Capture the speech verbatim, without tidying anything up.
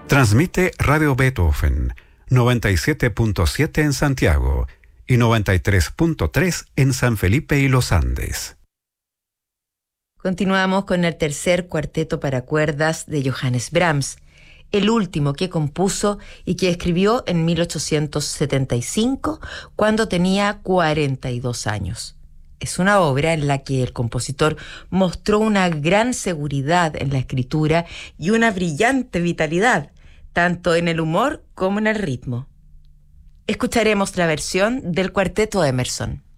Transmite Radio Beethoven, noventa y siete punto siete en Santiago y noventa y tres punto tres en San Felipe y Los Andes. Continuamos con el tercer cuarteto para cuerdas de Johannes Brahms, el último que compuso y que escribió en mil ochocientos setenta y cinco, cuando tenía cuarenta y dos años. Es una obra en la que el compositor mostró una gran seguridad en la escritura y una brillante vitalidad, tanto en el humor como en el ritmo. Escucharemos la versión del Cuarteto Emerson.